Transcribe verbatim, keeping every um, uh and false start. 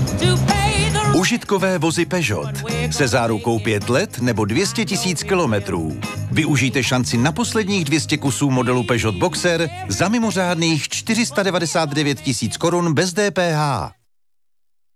Užitkové vozy Peugeot se zárukou pět let nebo dvě stě tisíc kilometrů. Využijte šanci na posledních dvě stě kusů modelu Peugeot Boxer za mimořádných čtyři sta devadesát devět tisíc korun bez D P H.